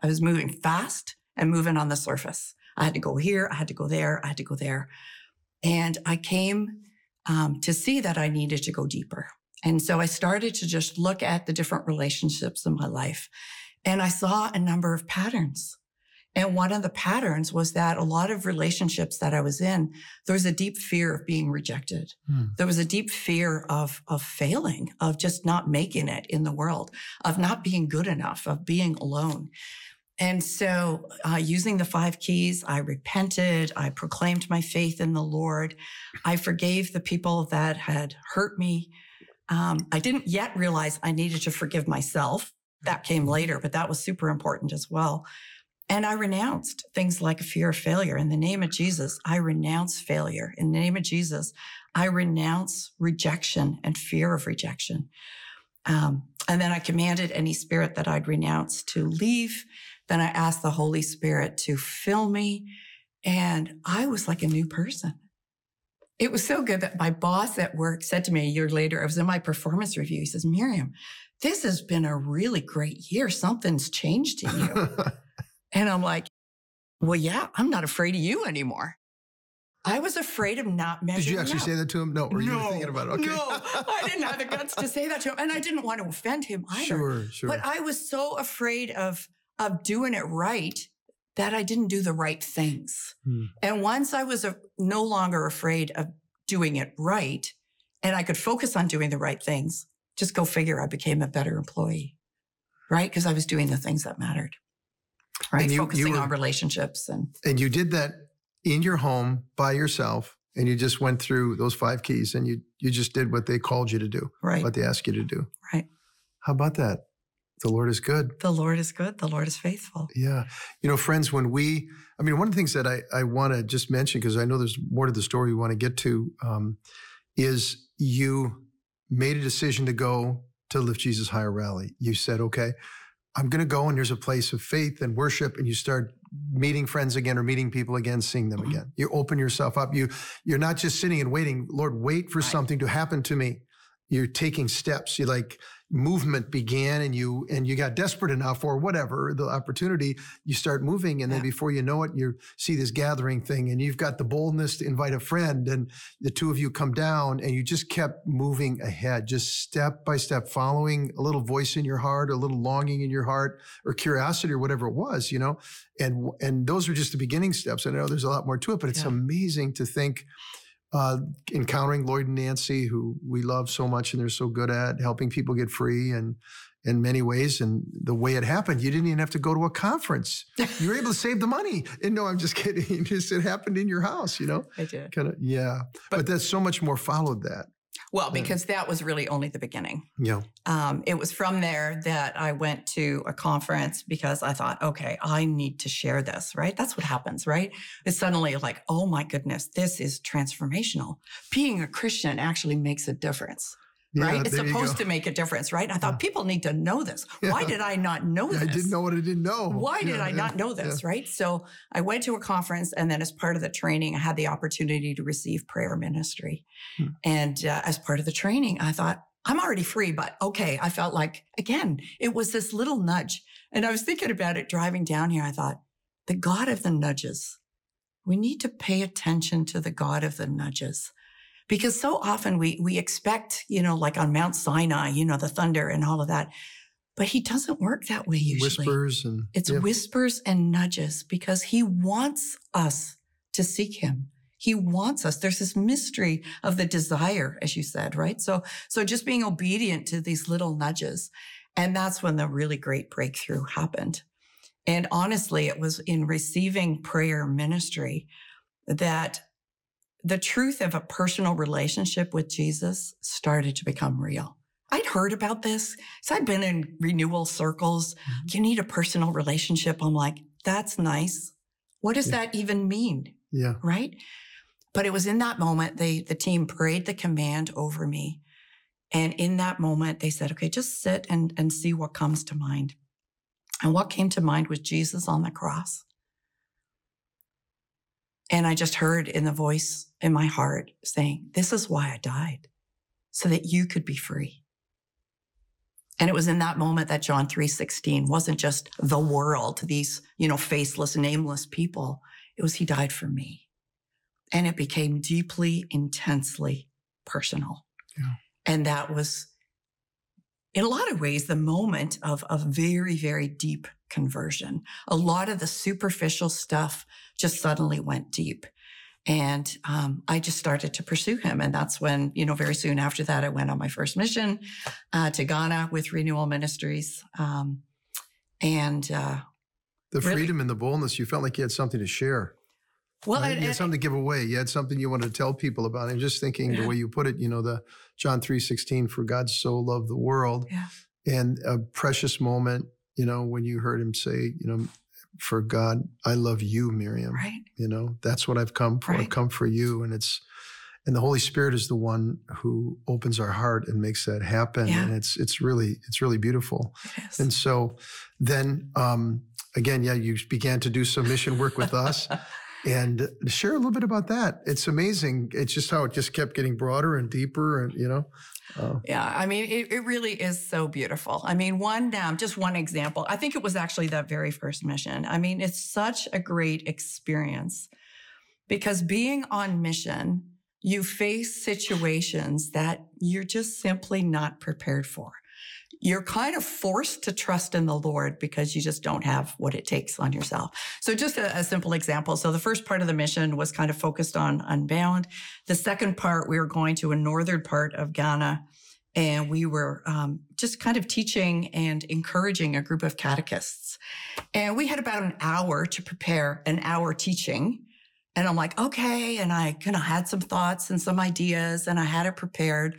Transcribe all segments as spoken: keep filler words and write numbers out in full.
I was moving fast and moving on the surface. I had to go here. I had to go there. I had to go there. And I came um, to see that I needed to go deeper. And so I started to just look at the different relationships in my life. And I saw a number of patterns. And one of the patterns was that a lot of relationships that I was in, there was a deep fear of being rejected. Hmm. There was a deep fear of, of failing, of just not making it in the world, of not being good enough, of being alone. And so uh, using the five keys, I repented. I proclaimed my faith in the Lord. I forgave the people that had hurt me. Um, I didn't yet realize I needed to forgive myself. That came later, but that was super important as well. And I renounced things like a fear of failure. In the name of Jesus, I renounce failure. In the name of Jesus, I renounce rejection and fear of rejection. Um, and then I commanded any spirit that I'd renounced to leave. Then I asked the Holy Spirit to fill me. And I was like a new person. It was so good that my boss at work said to me a year later, I was in my performance review. He says, Miriam, this has been a really great year. Something's changed in you. And I'm like, well, yeah, I'm not afraid of you anymore. I was afraid of not measuring Did you actually up. say that to him? No, were you no, thinking about it? Okay. No, I didn't have the guts to say that to him. And I didn't want to offend him either. Sure, sure. But I was so afraid of, of doing it right that I didn't do the right things. Hmm. And once I was a, no longer afraid of doing it right, and I could focus on doing the right things, just go figure, I became a better employee, right? Because I was doing the things that mattered. Right, you, focusing you were, on relationships. And and you did that in your home by yourself, and you just went through those five keys, and you you just did what they called you to do, right? What they asked you to do. Right. How about that? The Lord is good. The Lord is good. The Lord is faithful. Yeah. You know, friends, when we, I mean, one of the things that I, I want to just mention, because I know there's more to the story we want to get to, um, is you made a decision to go to Lift Jesus Higher Rally. You said, okay, I'm going to go, and there's a place of faith and worship, and you start meeting friends again or meeting people again, seeing them again. You open yourself up. You, you're not just sitting and waiting. Lord, wait for something to happen to me. You're taking steps. You like movement began, and you and you got desperate enough, or whatever the opportunity, you start moving, and then yeah. before you know it, you see this gathering thing, and you've got the boldness to invite a friend, and the two of you come down, and you just kept moving ahead, just step by step, following a little voice in your heart, a little longing in your heart, or curiosity, or whatever it was, you know. And and those were just the beginning steps. I know there's a lot more to it, but it's yeah. amazing to think. Uh, encountering Lloyd and Nancy, who we love so much and they're so good at helping people get free and in many ways. And the way it happened, you didn't even have to go to a conference. You were able to save the money. And no, I'm just kidding. It just, it happened in your house, you know? I did. Kind of, yeah. But, but that's so much more followed that. Well, because that was really only the beginning. Yeah. Um, it was from there that I went to a conference because I thought, okay, I need to share this, right? That's what happens, right? It's suddenly like, oh my goodness, this is transformational. Being a Christian actually makes a difference. Yeah, right? It's supposed to make a difference, right? I thought yeah. people need to know this. Yeah. Why did I not know yeah, this? I didn't know what I didn't know. Why yeah, did I yeah, not know this, right? So I went to a conference, and then as part of the training, I had the opportunity to receive prayer ministry. Hmm. And uh, as part of the training, I thought, I'm already free, but okay. I felt like, again, it was this little nudge. And I was thinking about it driving down here. I thought, the God of the nudges. We need to pay attention to the God of the nudges. Because so often we we expect, you know, like on Mount Sinai, you know, the thunder and all of that. But he doesn't work that way usually. Whispers and... It's yeah. whispers and nudges because he wants us to seek him. He wants us. There's this mystery of the desire, as you said, right? So, so just being obedient to these little nudges. And that's when the really great breakthrough happened. And honestly, it was in receiving prayer ministry that the truth of a personal relationship with Jesus started to become real. I'd heard about this. So I'd been in renewal circles. Mm-hmm. You need a personal relationship. I'm like, that's nice. What does yeah. that even mean? Yeah. Right? But it was in that moment, they, the team prayed the command over me. And in that moment, they said, okay, just sit and, and see what comes to mind. And what came to mind was Jesus on the cross. And I just heard in the voice in my heart saying, this is why I died, so that you could be free. And it was in that moment that John three sixteen wasn't just the world, these, you know, faceless, nameless people. It was he died for me. And it became deeply, intensely personal. Yeah. And that was, in a lot of ways, the moment of a very, very deep conversion. A lot of the superficial stuff just suddenly went deep. And um, I just started to pursue him. And that's when, you know, very soon after that, I went on my first mission uh, to Ghana with Renewal Ministries. Um, and uh, the really, freedom and the boldness, you felt like you had something to share. Well, right? and, You had something to give away. You had something you wanted to tell people about. And just thinking yeah. the way you put it, you know, the John three sixteen, for God so loved the world. Yeah. And a precious moment, you know, when you heard him say, you know, for God, I love you, Miriam. Right. You know, that's what I've come for. Right. I've come for you. And it's, and the Holy Spirit is the one who opens our heart and makes that happen. Yeah. And it's, it's really, it's really beautiful. It is. And so then, um, again, yeah, you began to do some mission work with us. And share a little bit about that. It's amazing. It's just how it just kept getting broader and deeper, and you know. Uh, yeah, I mean, it, it really is so beautiful. I mean, one um, just one example. I think it was actually that very first mission. I mean, it's such a great experience because being on mission, you face situations that you're just simply not prepared for. You're kind of forced to trust in the Lord because you just don't have what it takes on yourself. So just a, a simple example. So the first part of the mission was kind of focused on Unbound. The second part, we were going to a northern part of Ghana, and we were um, just kind of teaching and encouraging a group of catechists. And we had about an hour to prepare an hour teaching. And I'm like, okay. And I kind of had some thoughts and some ideas, and I had it prepared.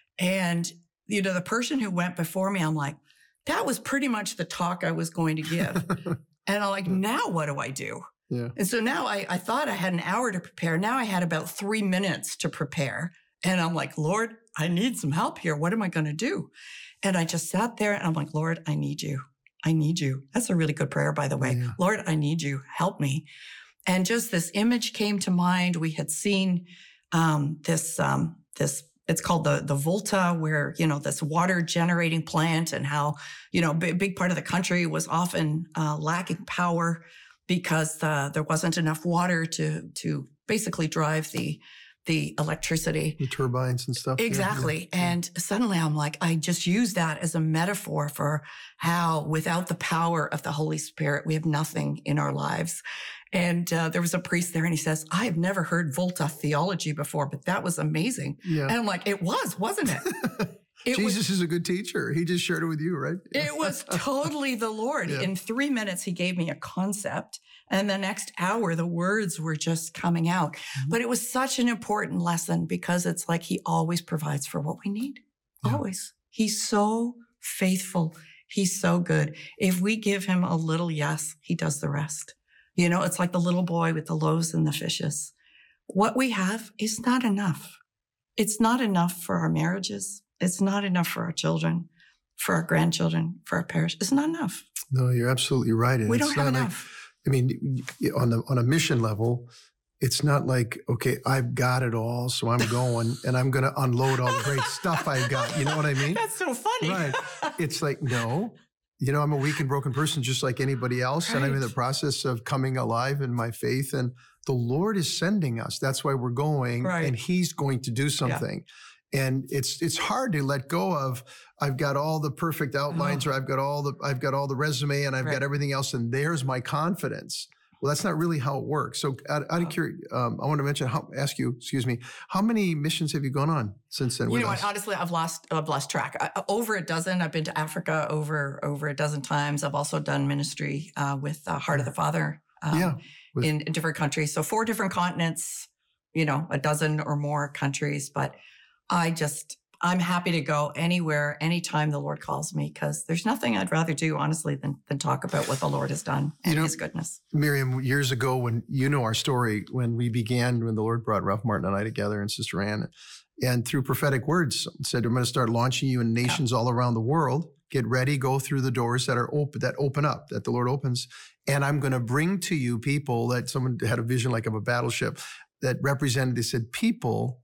And you know, the person who went before me, I'm like, that was pretty much the talk I was going to give. And I'm like, now what do I do? Yeah. And so now I, I thought I had an hour to prepare. Now I had about three minutes to prepare. And I'm like, Lord, I need some help here. What am I going to do? And I just sat there and I'm like, Lord, I need you. I need you. That's a really good prayer, by the way. Yeah. Lord, I need you. Help me. And just this image came to mind. We had seen um, this, um, this, it's called the, the Volta, where, you know, this water generating plant, and how, you know, a big, big part of the country was often uh, lacking power because uh, there wasn't enough water to, to basically drive the, the electricity. The turbines and stuff. Exactly. Yeah. And suddenly I'm like, I just use that as a metaphor for how without the power of the Holy Spirit, we have nothing in our lives. And uh, there was a priest there and he says, I have never heard Volta theology before, but that was amazing. Yeah. And I'm like, it was, wasn't it? It Jesus was, is a good teacher. He just shared it with you, right? it was totally the Lord. Yeah. In three minutes, he gave me a concept. And the next hour, the words were just coming out. Mm-hmm. But it was such an important lesson because it's like he always provides for what we need. Yeah. Always. He's so faithful. He's so good. If we give him a little yes, he does the rest. You know, it's like the little boy with the loaves and the fishes. What we have is not enough. It's not enough for our marriages. It's not enough for our children, for our grandchildren, for our parish. It's not enough. No, you're absolutely right. And we it's don't have not enough. Like, I mean, on the on a mission level, it's not like, okay, I've got it all, so I'm going and I'm going to unload all the great stuff I've got. You know what I mean? That's so funny. Right. It's like, no. You know, I'm a weak and broken person just like anybody else. Right. And I'm in the process of coming alive in my faith. And the Lord is sending us. That's why we're going. Right. And he's going to do something. Yeah. And it's it's hard to let go of, I've got all the perfect outlines, oh. or I've got all the I've got all the resume and I've right. got everything else, and there's my confidence. Well, that's not really how it works. So out, out of curiosity, um, I want to mention, how, ask you, excuse me, how many missions have you gone on since then? You with know us? what? Honestly, I've lost, I've lost track. I, over a dozen. I've been to Africa over, over a dozen times. I've also done ministry uh, with uh, Heart of the Father um, yeah, with, in, in different countries. So four different continents, you know, a dozen or more countries. But I just, I'm happy to go anywhere, anytime the Lord calls me, because there's nothing I'd rather do, honestly, than than talk about what the Lord has done and you know, his goodness. Miriam, years ago, when you know our story, when we began, when the Lord brought Ralph Martin and I together and Sister Ann, and through prophetic words said, I'm going to start launching you in nations yeah. all around the world. Get ready, go through the doors that are open, that open up, that the Lord opens. And I'm going to bring to you people that someone had a vision like of a battleship that represented, they said, people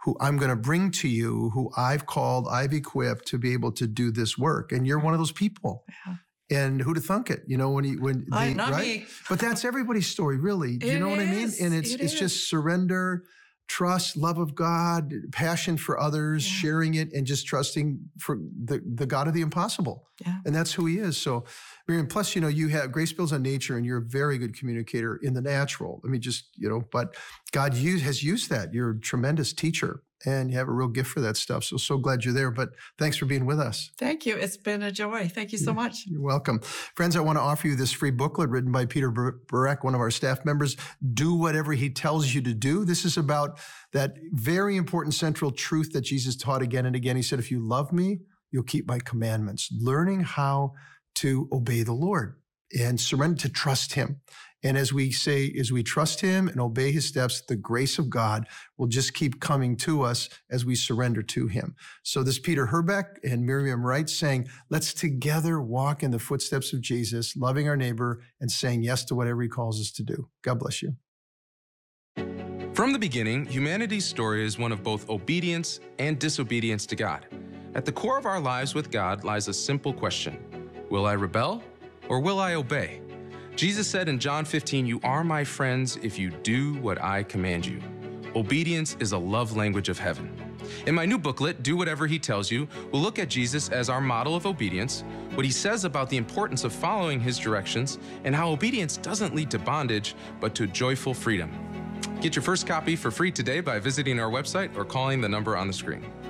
who I'm going to bring to you, who I've called, I've equipped to be able to do this work. And you're one of those people. Yeah. And who'd have thunk it? You know, when he, when I, they, not right? me. But that's everybody's story, really. Do you It know what I mean? is. And it's It it's is. just surrender, trust, love of God, passion for others, Yeah. sharing it, and just trusting for the, the God of the impossible. Yeah. And that's who he is. So, Miriam, plus, you know, you have grace builds on nature, and you're a very good communicator in the natural. I mean, just, you know, but God use, has used that. You're a tremendous teacher, and you have a real gift for that stuff. So, so glad you're there. But thanks for being with us. Thank you. It's been a joy. Thank you so much. You're welcome. Friends, I want to offer you this free booklet written by Peter Burek, one of our staff members. Do whatever he tells you to do. This is about that very important central truth that Jesus taught again and again. He said, if you love me, you'll keep my commandments. Learning how to obey the Lord and surrender to trust him. And as we say, as we trust him and obey his steps, the grace of God will just keep coming to us as we surrender to him. So this Peter Herbeck and Miriam Wright saying, let's together walk in the footsteps of Jesus, loving our neighbor and saying yes to whatever he calls us to do. God bless you. From the beginning, humanity's story is one of both obedience and disobedience to God. At the core of our lives with God lies a simple question: will I rebel or will I obey? Jesus said in John fifteen, "You are my friends if you do what I command you." Obedience is a love language of heaven. In my new booklet, Do Whatever He Tells You, we'll look at Jesus as our model of obedience, what he says about the importance of following his directions, and how obedience doesn't lead to bondage, but to joyful freedom. Get your first copy for free today by visiting our website or calling the number on the screen.